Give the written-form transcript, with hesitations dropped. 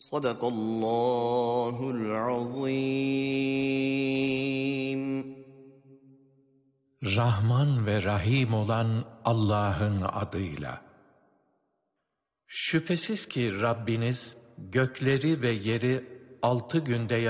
Sadakallahul azim. Rahman ve Rahim olan Allah'ın adıyla. Şüphesiz ki Rabbiniz gökleri ve yeri 6 günde